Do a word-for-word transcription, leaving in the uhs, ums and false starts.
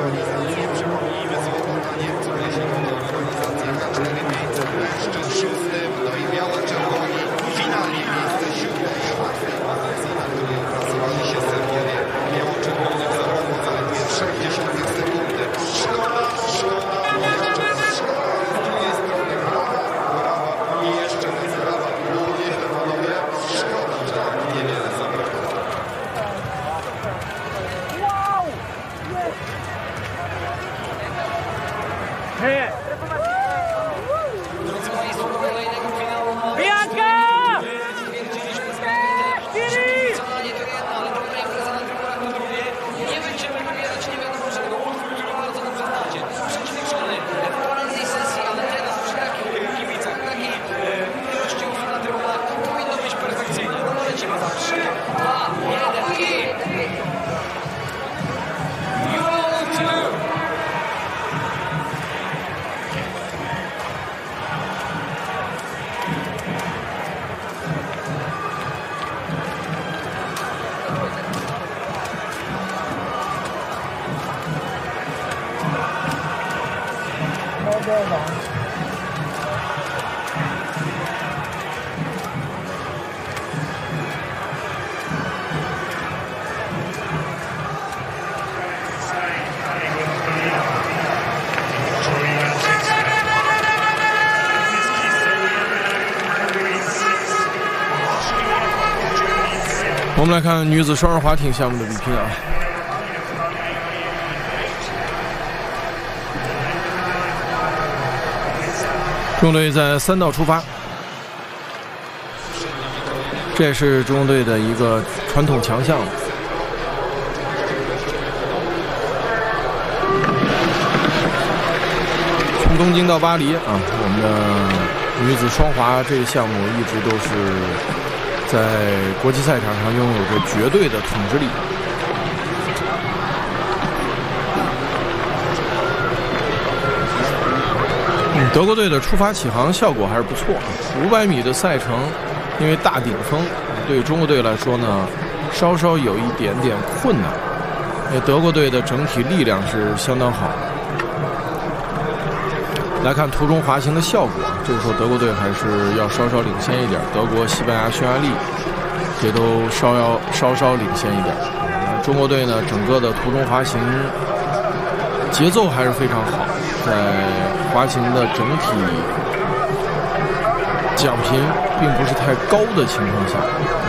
Przypomnijmy złoto Niemców, jeśli chodzi o rywalizację na cztery miejsca. Mężczyzn szóstym, no i biało-czerwoni finalnie miejsce siódme. Łatwej pozycji, na której upracowali się Serbiowie. Biało-czerwonych zabrakło zaledwie trzech dziesiątych sekundy. Szkoda, szkoda, jeszcze raz szkoda. Z drugiej strony brawa, brawa i jeszcze raz brawa. Było nieźle, panowie. Szkoda, że tak niewiele zabrakło. Drodzy Państwo, kolejnego finału mamy. Bianka! Stwierdziliśmy zdecydowanie to jedno, ale dobra impreza na drugą to drugie. Nie będziemy wybierać nie wiadomo czego, który bardzo dobrze znacie. Przećwiczony w porannej sesji, ale teraz przy takich kibicach, takiej ilości osób na trybunach powinno być perfekcyjnie. No to lecimy za trzy, dwa, jeden i... Euro two! Modelo. 我们来看女子双人滑艇项目的比拼啊。中国队在三道出发，这也是中国队的一个传统强项。从东京到巴黎啊，我们的女子双滑这一项目一直都是在国际赛场上拥有着绝对的统治力。德国队的出发起航效果还是不错，五百米的赛程，因为大顶峰，对中国队来说呢，稍稍有一点点困难。因为德国队的整体力量是相当好。来看途中滑行的效果，这个时候德国队还是要稍稍领先一点，德国、西班牙、匈牙利也都稍要稍稍领先一点。中国队呢，整个的途中滑行节奏还是非常好。在滑行的整体奖评并不是太高的情况下，